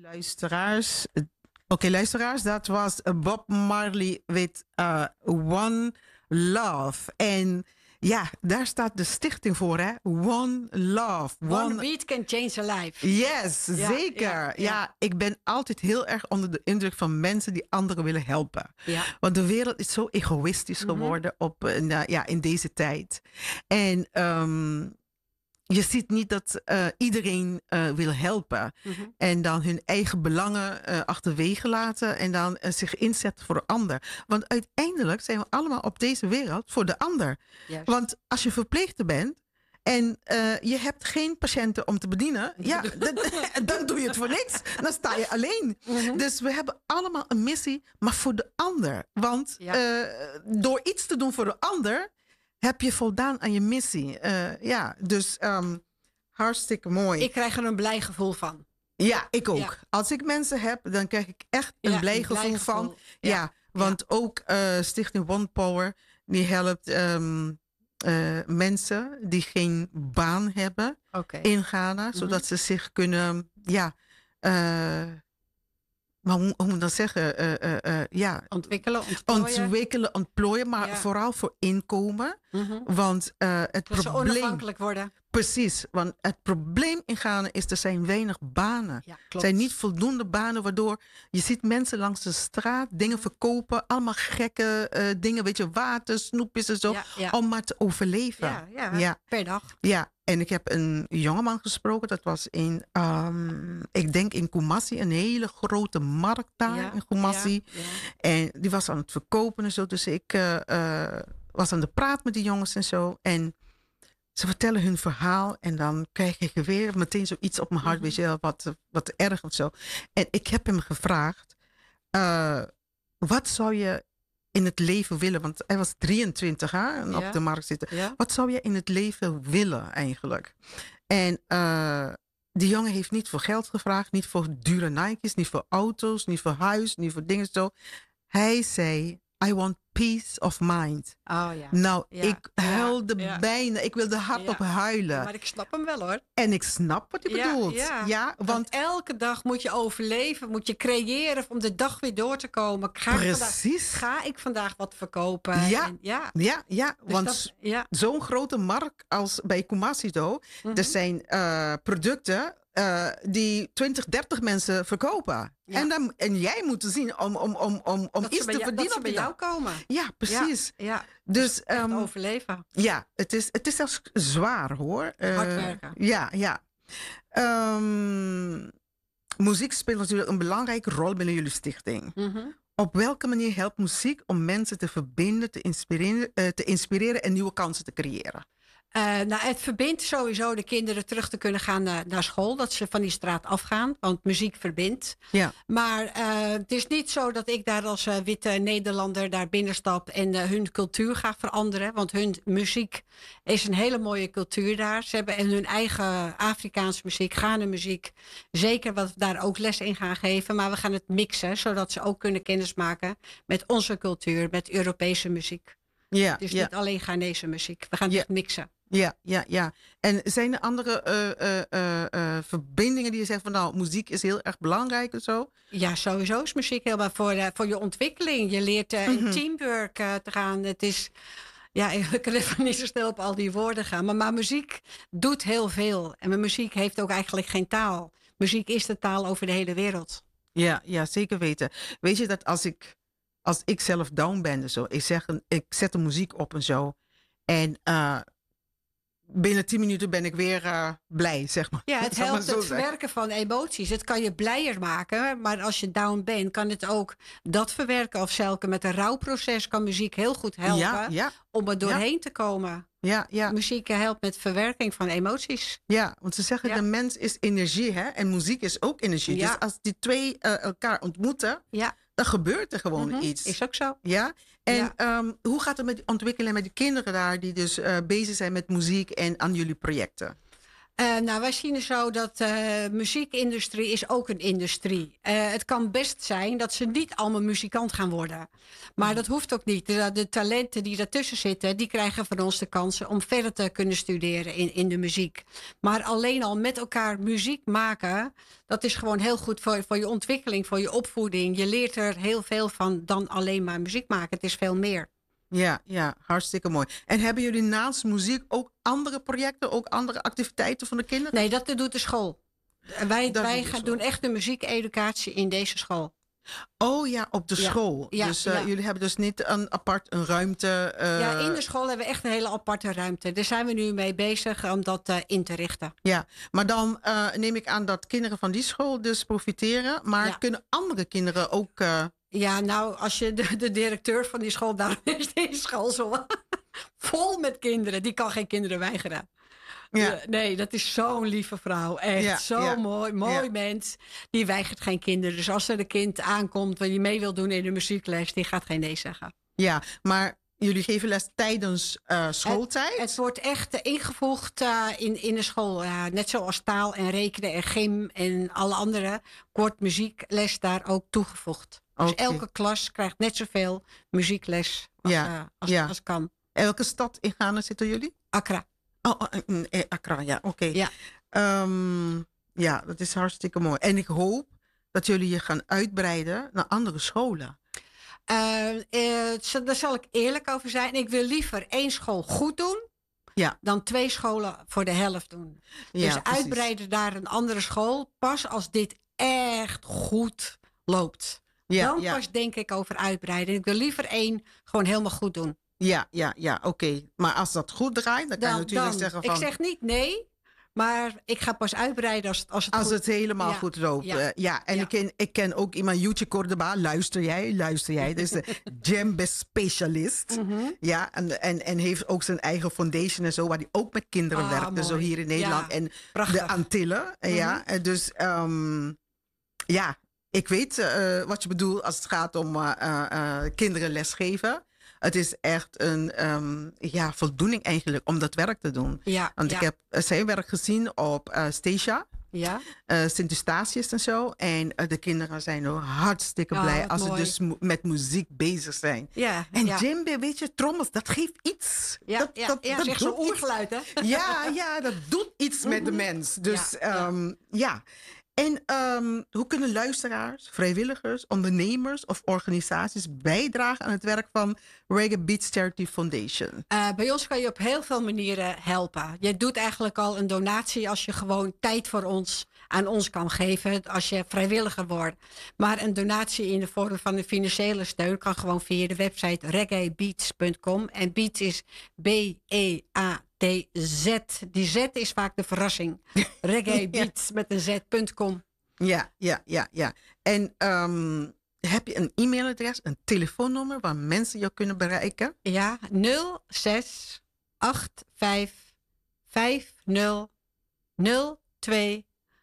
Luisteraars. Oké, luisteraars, dat was Bob Marley met One Love. En ja, daar staat de stichting voor, hè? One Love. One beat can change a life. Yes, zeker. Ja, ik ben altijd heel erg onder de indruk van mensen die anderen willen helpen. Ja. Want de wereld is zo egoïstisch geworden in deze tijd. En je ziet niet dat iedereen wil helpen. En dan hun eigen belangen achterwege laten. En dan zich inzetten voor de ander. Want uiteindelijk zijn we allemaal op deze wereld voor de ander. Juist. Want als je verpleegster bent en je hebt geen patiënten om te bedienen. Ja, dan doe je het voor niks. Dan sta je alleen. Dus we hebben allemaal een missie, maar voor de ander. Want door iets te doen voor de ander heb je voldaan aan je missie. Dus hartstikke mooi. Ik krijg er een blij gevoel van. Ja, ik ook. Ja. Als ik mensen heb, dan krijg ik echt een blij gevoel van. Ja, want ook Stichting One Power, die helpt mensen die geen baan hebben in Ghana. Zodat ze zich kunnen, maar hoe moet ik dat zeggen? Ontwikkelen, ontplooien, maar vooral voor inkomen. Want het dat probleem... ze onafhankelijk worden. Precies, want het probleem in Ghana is er zijn weinig banen. Ja, er zijn niet voldoende banen, waardoor je ziet mensen langs de straat dingen verkopen. Allemaal gekke dingen, weet je, water, snoepjes en zo. Om maar te overleven. Ja, per dag. Ja, en ik heb een jongeman gesproken. Dat was in, ik denk in Kumasi, een hele grote markt daar in Kumasi. Ja. En die was aan het verkopen en zo. Dus ik was aan de praat met die jongens en zo. En ze vertellen hun verhaal en dan krijg ik weer meteen zoiets op mijn hart, weet je, wat erg of zo. En ik heb hem gevraagd, wat zou je in het leven willen? Want hij was 23 en op de markt zitten. Ja. Wat zou je in het leven willen eigenlijk? En die jongen heeft niet voor geld gevraagd, niet voor dure Nike's, niet voor auto's, niet voor huis, niet voor dingen zo. Hij zei, I want peace of mind. Oh, ja. Nou, ik huilde bijna. Ik wilde hardop huilen. Maar ik snap hem wel, hoor. En ik snap wat hij bedoelt. Ja, want elke dag moet je overleven. Moet je creëren om de dag weer door te komen. Ga ik vandaag wat verkopen? Dus want zo'n grote markt als bij Kumasi, er zijn producten die 20, 30 mensen verkopen. Ja. En jij moet zien om iets te verdienen. Dat ze bij jou komen. Ja, precies. Ja. Dus overleven. Ja, het is zelfs zwaar, hoor. Hard werken. Ja. Muziek speelt natuurlijk een belangrijke rol binnen jullie stichting. Op welke manier helpt muziek om mensen te verbinden, te inspireren en nieuwe kansen te creëren? Het verbindt sowieso de kinderen terug te kunnen gaan naar school. Dat ze van die straat afgaan. Want muziek verbindt. Ja. Maar het is niet zo dat ik daar als witte Nederlander daar binnenstap en hun cultuur ga veranderen. Want hun muziek is een hele mooie cultuur daar. Ze hebben hun eigen Afrikaanse muziek, Ghana-muziek. Zeker wat we daar ook les in gaan geven. Maar we gaan het mixen, zodat ze ook kunnen kennismaken met onze cultuur, met Europese muziek. Ja, dus niet alleen Ghanese muziek. We gaan het mixen. Ja. En zijn er andere verbindingen die je zegt van nou, muziek is heel erg belangrijk of zo? Ja, sowieso is muziek heel voor je ontwikkeling. Je leert in teamwork te gaan. Het is, ik kan even niet zo snel op al die woorden gaan. Maar muziek doet heel veel. En mijn muziek heeft ook eigenlijk geen taal. Muziek is de taal over de hele wereld. Ja, zeker weten. Weet je dat als ik zelf down ben en zo, ik zet de muziek op en zo. En binnen 10 minuten ben ik weer blij, zeg maar. Ja, het helpt het verwerken van emoties. Het kan je blijer maken, maar als je down bent, kan het ook dat verwerken. Of zelfs met een rouwproces kan muziek heel goed helpen om er doorheen te komen. Ja. Muziek helpt met verwerking van emoties. Ja, want ze zeggen de mens is energie, hè? En muziek is ook energie. Ja. Dus als die twee elkaar ontmoeten, dan gebeurt er gewoon iets. Is ook zo. Ja. En hoe gaat het met de ontwikkeling met de kinderen daar die dus bezig zijn met muziek en aan jullie projecten? Nou, wij zien het zo dat muziekindustrie is ook een industrie. Het kan best zijn dat ze niet allemaal muzikant gaan worden. Maar dat hoeft ook niet. De talenten die daartussen zitten, die krijgen van ons de kansen om verder te kunnen studeren in de muziek. Maar alleen al met elkaar muziek maken, dat is gewoon heel goed voor je ontwikkeling, voor je opvoeding. Je leert er heel veel van dan alleen maar muziek maken. Het is veel meer. Ja, hartstikke mooi. En hebben jullie naast muziek ook andere projecten, ook andere activiteiten van de kinderen? Nee, dat doet de school. Wij doen echt de muziekeducatie in deze school. Oh ja, op de school. Ja, dus jullie hebben dus niet een ruimte. Ja, in de school hebben we echt een hele aparte ruimte. Daar zijn we nu mee bezig om dat in te richten. Ja, maar dan neem ik aan dat kinderen van die school dus profiteren. Maar kunnen andere kinderen ook... Ja, nou, als je de directeur van die school, daar is die school zo vol met kinderen. Die kan geen kinderen weigeren. Ja. Nee, dat is zo'n lieve vrouw. Echt zo'n mooi mens. Die weigert geen kinderen. Dus als er een kind aankomt die mee wil doen in de muziekles, die gaat geen nee zeggen. Ja, maar jullie geven les tijdens schooltijd? Het wordt echt ingevoegd in de school. Net zoals taal en rekenen en gym en alle andere. Wordt muziekles daar ook toegevoegd. Dus elke klas krijgt net zoveel muziekles als kan. Welke stad in Ghana zitten jullie? Accra. Accra, ja, oké. Ja. Ja, dat is hartstikke mooi. En ik hoop dat jullie je gaan uitbreiden naar andere scholen. Daar zal ik eerlijk over zijn. Ik wil liever 1 school goed doen dan 2 scholen voor de helft doen. Dus uitbreiden naar een andere school pas als dit echt goed loopt. Dan pas denk ik over uitbreiden. Ik wil liever 1 gewoon helemaal goed doen. Ja, oké. Maar als dat goed draait, dan kan je natuurlijk zeggen van... Ik zeg niet nee, maar ik ga pas uitbreiden als het helemaal goed loopt. En ik ken ook iemand, Jutje Cordoba, luister jij. Dat is de djembe specialist. Ja, en heeft ook zijn eigen foundation en zo, waar hij ook met kinderen werkt. Dus zo hier in Nederland en de Antillen. Ja, dus ik weet wat je bedoelt als het gaat om kinderen lesgeven. Het is echt een voldoening eigenlijk om dat werk te doen. Want ik heb zijn werk gezien op Stacia. Sint Eustatius en zo. En de kinderen zijn ook hartstikke blij als ze dus met muziek bezig zijn. En djembe, weet je, trommels, dat geeft iets. Dat is zo'n oergeluid, hè? Ja, dat doet iets met de mens. Dus En hoe kunnen luisteraars, vrijwilligers, ondernemers of organisaties bijdragen aan het werk van Reggae Beats Charity Foundation? Bij ons kan je op heel veel manieren helpen. Je doet eigenlijk al een donatie als je gewoon tijd voor ons aan ons kan geven, als je vrijwilliger wordt. Maar een donatie in de vorm van een financiële steun kan gewoon via de website reggaebeats.com. En Beats is B-E-A-T-Z. Die Z is vaak de verrassing. Reggaebeats met een Z.com. Ja. En heb je een e-mailadres, een telefoonnummer waar mensen jou kunnen bereiken? Ja, 06 85 50 02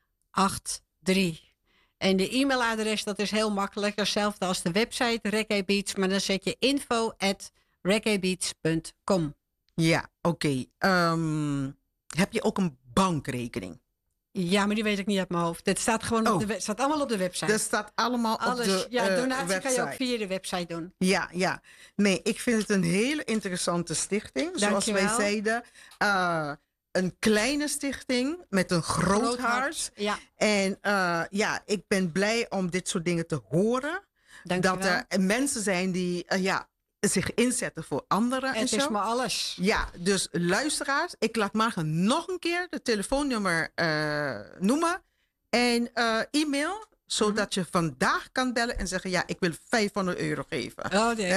83. En de e-mailadres, dat is heel makkelijk. Hetzelfde als de website Reggae Beats. Maar dan zet je info@reggaebeats.com. Ja, oké. Heb je ook een bankrekening? Ja, maar die weet ik niet uit mijn hoofd. Het staat gewoon staat allemaal op de website. Dat staat allemaal op de website. Ja, donatie kan je ook via de website doen. Ja. Nee, ik vind het een hele interessante stichting. Zoals wij zeiden. Een kleine stichting met een groot hart. Ja. En ik ben blij om dit soort dingen te horen. Dat er mensen zijn die zich inzetten voor anderen. Het is maar alles. Ja, dus luisteraars, ik laat Margen nog een keer de telefoonnummer noemen. En e-mail, zodat je vandaag kan bellen en zeggen... ja, ik wil €500 geven. Oh nee.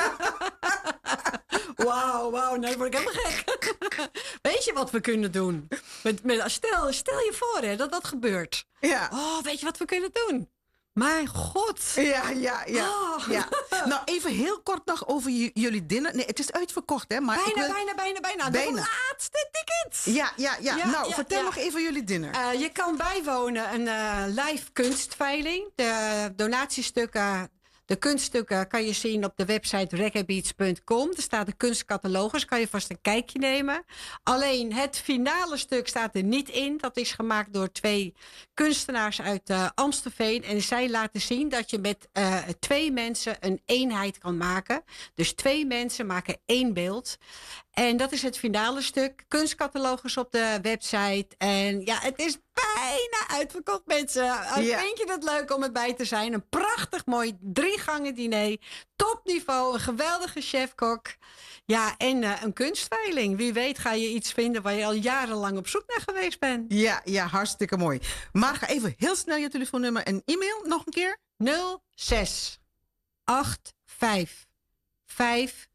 Wauw, nou word ik helemaal gek. Weet je wat we kunnen doen? Stel je voor dat gebeurt. Ja. Oh, weet je wat we kunnen doen? Mijn god. Ja. Nou, even heel kort nog over jullie dinner. Nee, het is uitverkocht, hè? Maar bijna. De laatste tickets. Ja. Nou, vertel nog even jullie dinner. Je kan bijwonen een live kunstveiling. De donatiestukken De kunststukken kan je zien op de website reggaebeats.com. Er staat een kunstcatalogus, kan je vast een kijkje nemen. Alleen het finale stuk staat er niet in. Dat is gemaakt door 2 kunstenaars uit Amstelveen. En zij laten zien dat je met 2 mensen een eenheid kan maken. Dus 2 mensen maken 1 beeld. En dat is het finale stuk. Kunstcatalogus op de website. En ja, het is bijna uitverkocht, mensen. Vind je het leuk om erbij te zijn? Een prachtig mooi 3-gangen diner. Topniveau, een geweldige chefkok. Ja, en een kunstveiling. Wie weet ga je iets vinden waar je al jarenlang op zoek naar geweest bent. Ja, hartstikke mooi. Maar ga even heel snel je telefoonnummer en e-mail nog een keer. 06 85 50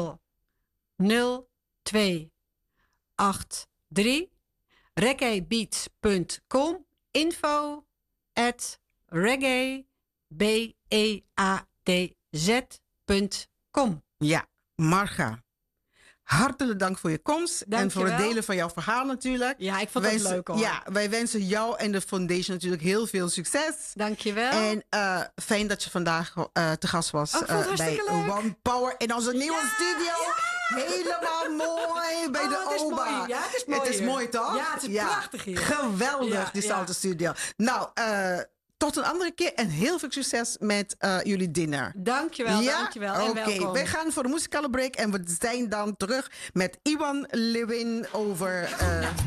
02 83 reggaebeats.com info at reggaebeats.com. Ja, Marga. Hartelijk dank voor je komst. En voor het delen van jouw verhaal natuurlijk. Ja, ik vond het leuk hoor. Ja, wij wensen jou en de foundation natuurlijk heel veel succes. Dankjewel. En fijn dat je vandaag te gast was bij One Power in onze nieuwe studio. Ja. Helemaal mooi bij de Oba. Mooi. Ja, het is mooi. Het is mooi toch? Ja, het is prachtig hier. Geweldig, die Salto Studio. Nou, tot een andere keer en heel veel succes met jullie dinner. Dankjewel, dankjewel en welkom. Wij gaan voor de muzikale break en we zijn dan terug met Iwan Lewin over...